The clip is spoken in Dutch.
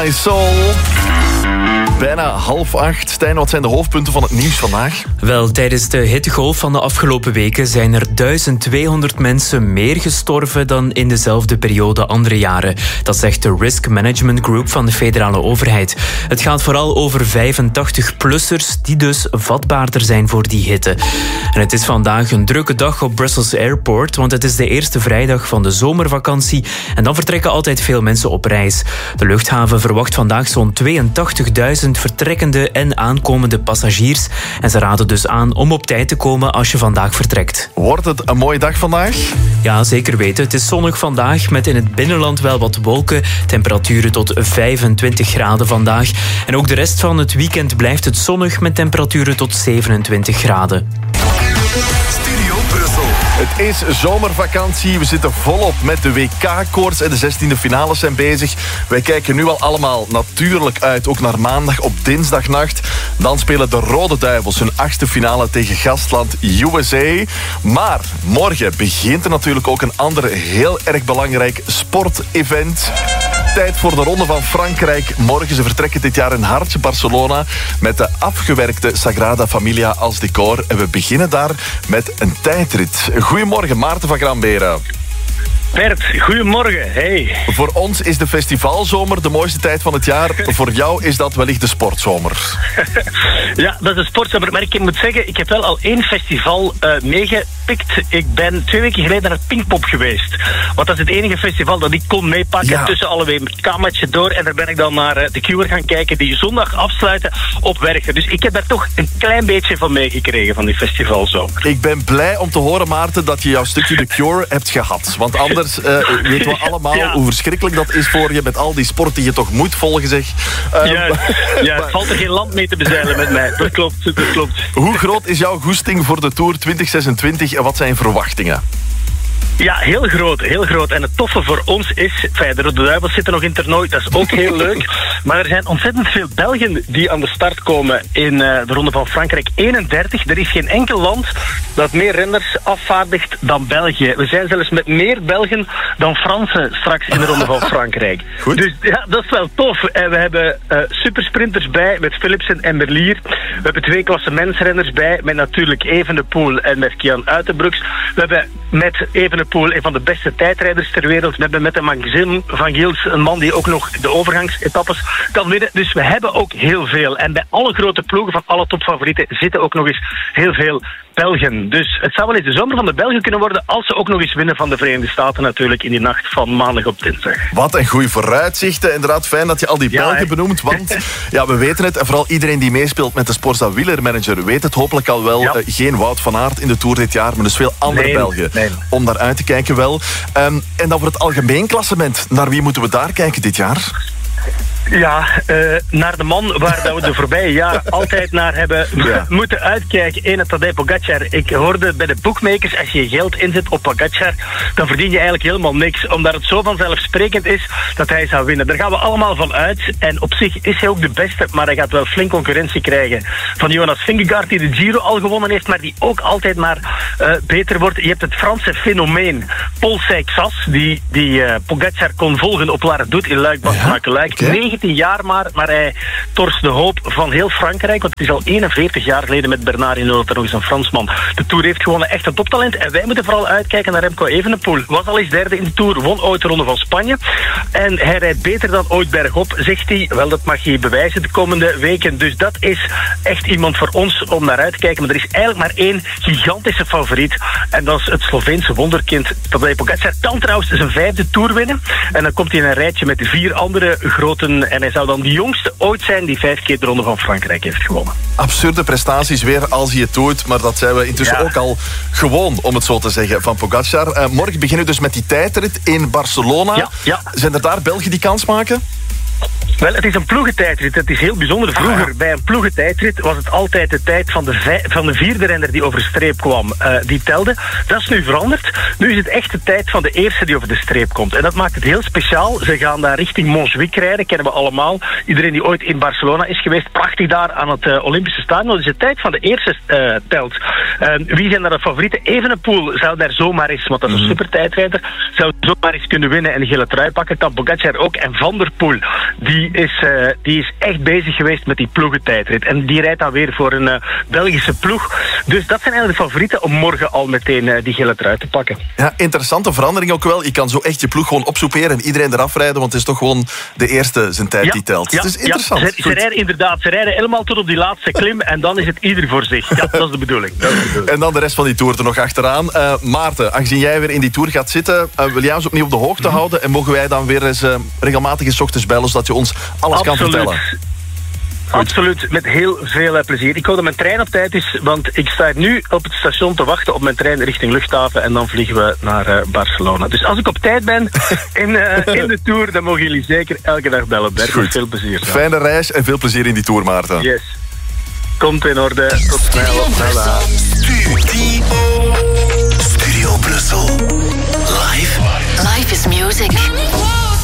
My Soul. Bijna 7:30. Stijn, wat zijn de hoofdpunten van het nieuws vandaag? Wel, tijdens de hittegolf van de afgelopen weken zijn er 1200 mensen meer gestorven dan in dezelfde periode andere jaren. Dat zegt de Risk Management Group van de federale overheid. Het gaat vooral over 85-plussers die dus vatbaarder zijn voor die hitte. En het is vandaag een drukke dag op Brussels Airport, want het is de eerste vrijdag van de zomervakantie en dan vertrekken altijd veel mensen op reis. De luchthaven verwacht vandaag zo'n 82.000 vertrekkende en aankomende passagiers. En ze raden dus aan om op tijd te komen als je vandaag vertrekt. Wordt het een mooie dag vandaag? Ja, zeker weten. Het is zonnig vandaag, met in het binnenland wel wat wolken. Temperaturen tot 25 graden vandaag. En ook de rest van het weekend blijft het zonnig met temperaturen tot 27 graden. Studio Brussel. Het is zomervakantie. We zitten volop met de WK-koorts en de 16e finales zijn bezig. Wij kijken nu al allemaal natuurlijk uit, ook naar maandag op dinsdagnacht. Dan spelen de Rode Duivels hun 8e finale tegen gastland USA. Maar morgen begint er natuurlijk ook een ander heel erg belangrijk sportevent. Tijd voor de Ronde van Frankrijk. Morgen, ze vertrekken dit jaar in hartje Barcelona met de afgewerkte Sagrada Familia als decor. En we beginnen daar met een tijdrit. Goedemorgen, Maarten van Gramberen. Bert, goedemorgen. Hey. Voor ons is de festivalzomer de mooiste tijd van het jaar. Voor jou is dat wellicht de sportzomer. Ja, dat is de sportzomer. Maar ik moet zeggen, ik heb wel al 1 festival meegepikt. Ik ben 2 weken geleden naar het Pinkpop geweest. Want dat is het enige festival dat ik kon meepakken tussen alle kamertje door. En daar ben ik dan naar de Cure gaan kijken, die zondag afsluiten op Werchter. Dus ik heb daar toch een klein beetje van meegekregen van die festivalzomer. Ik ben blij om te horen, Maarten, dat je jouw stukje de Cure hebt gehad. Want anders weten we allemaal hoe verschrikkelijk dat is voor je met al die sport die je toch moet volgen, zeg. Het valt er geen land mee te bezeilen met mij. Dat klopt. Hoe groot is jouw goesting voor de Tour 2026 en wat zijn je verwachtingen? Ja, heel groot. En het toffe voor ons is, de Rode Duivels zitten nog in het toernooi, dat is ook heel leuk. Maar er zijn ontzettend veel Belgen die aan de start komen in de Ronde van Frankrijk. 31, er is geen enkel land dat meer renners afvaardigt dan België. We zijn zelfs met meer Belgen dan Fransen straks in de Ronde van Frankrijk. Goed. Dus ja, dat is wel tof. En we hebben supersprinters bij met Philipsen en Merlier. We hebben 2 klassementsrenners bij met natuurlijk Evenepoel en met Kian Uitenbroeks. We hebben met Evenepoel een van de beste tijdrijders ter wereld. We hebben met de Maxime van Giels een man die ook nog de overgangsetappes kan winnen. Dus we hebben ook heel veel. En bij alle grote ploegen van alle topfavorieten zitten ook nog eens heel veel Belgen. Dus het zou wel eens de zomer van de Belgen kunnen worden als ze ook nog eens winnen van de Verenigde Staten natuurlijk in die nacht van maandag op dinsdag. Wat een goede vooruitzichten. Inderdaad, fijn dat je al die Belgen benoemt, want ja, we weten het. En vooral iedereen die meespeelt met de Sporza wielermanager weet het hopelijk al wel. Ja. Geen Wout van Aert in de Tour dit jaar, maar dus veel andere Belgen. Om naar uit te kijken wel. En dan voor het algemeen klassement. Naar wie moeten we daar kijken dit jaar? Ja, naar de man waar dat we de voorbije jaar altijd naar hebben moeten uitkijken. Tadej Pogacar. Ik hoorde bij de bookmakers, als je geld inzet op Pogacar, dan verdien je eigenlijk helemaal niks. Omdat het zo vanzelfsprekend is dat hij zou winnen. Daar gaan we allemaal van uit. En op zich is hij ook de beste, maar hij gaat wel flink concurrentie krijgen van Jonas Vingegaard, die de Giro al gewonnen heeft, maar die ook altijd maar beter wordt. Je hebt het Franse fenomeen Paul Seixas, die Pogacar kon volgen op waar het doet in Luik-Bastenaken-Luik. 19 jaar maar hij torst de hoop van heel Frankrijk, want het is al 41 jaar geleden met Bernard Hinault dat er nog eens een Fransman de Tour heeft gewonnen. Echt een toptalent. En wij moeten vooral uitkijken naar Remco Evenepoel. Was al eens 3e in de Tour, won ooit de Ronde van Spanje. En hij rijdt beter dan ooit bergop, zegt hij. Wel, dat mag hij bewijzen de komende weken. Dus dat is echt iemand voor ons om naar uit te kijken. Maar er is eigenlijk maar 1 gigantische favoriet. En dat is het Sloveense wonderkind Tadej Pogacar. Kan trouwens zijn 5e Tour winnen. En dan komt hij in een rijtje met 4 andere groten. En hij zou dan de jongste ooit zijn die 5 keer de Ronde van Frankrijk heeft gewonnen. Absurde prestaties weer als hij het doet. Maar dat zijn we intussen ook al gewoon, om het zo te zeggen, van Pogacar. Morgen beginnen we dus met die tijdrit in Barcelona. Ja. Zijn er daar Belgen die kans maken? Wel, het is een ploegentijdrit. Het is heel bijzonder. Vroeger, bij een ploegentijdrit, was het altijd de tijd van de 4e renner die over de streep kwam. Die telde. Dat is nu veranderd. Nu is het echt de tijd van de eerste die over de streep komt. En dat maakt het heel speciaal. Ze gaan daar richting Montjuïc rijden, kennen we allemaal. Iedereen die ooit in Barcelona is geweest, prachtig daar aan het Olympische Stadion. Dus de tijd van de eerste telt. Wie zijn daar de favorieten? Evenepoel zou daar zomaar eens, want dat is een supertijdrijder, zou zomaar eens kunnen winnen en de gele trui pakken. Kan Pogacar ook. En Van der Poel, die die is echt bezig geweest met die ploegentijdrit. En die rijdt dan weer voor een Belgische ploeg. Dus dat zijn eigenlijk de favorieten om morgen al meteen die gele trui te pakken. Ja, interessante verandering ook wel. Je kan zo echt je ploeg gewoon opsoeperen en iedereen eraf rijden, want het is toch gewoon de eerste zijn tijd die telt. Ja, het is interessant. Ja, ze rijden helemaal tot op die laatste klim en dan is het ieder voor zich. Ja, dat is de bedoeling. En dan de rest van die Tour er nog achteraan. Maarten, aangezien jij weer in die Tour gaat zitten, wil jij ons opnieuw op de hoogte houden en mogen wij dan weer eens regelmatig eens ochtends bellen, zodat je ons alles kan vertellen? Absoluut, met heel veel plezier. Ik hoop dat mijn trein op tijd is, want ik sta nu op het station te wachten op mijn trein richting luchthaven en dan vliegen we naar Barcelona. Dus als ik op tijd ben in de Tour, dan mogen jullie zeker elke dag bellen, Bert. Veel plezier. Ja. Fijne reis en veel plezier in die Tour, Maarten. Yes. Komt in orde. Tot snel. Studio Brussel. Live. Life is music.